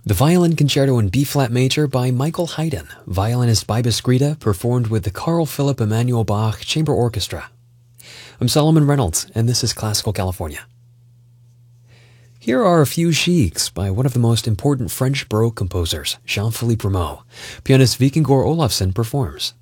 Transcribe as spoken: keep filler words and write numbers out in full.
The Violin Concerto in B-flat major by Michael Haydn, violinist by Bisgrita, performed with the Carl Philipp Emanuel Bach Chamber Orchestra. I'm Solomon Reynolds, and this is Classical California. Here are a few sheiks by one of the most important French Baroque composers, Jean-Philippe Rameau. Pianist Vikingor Olafsson performs.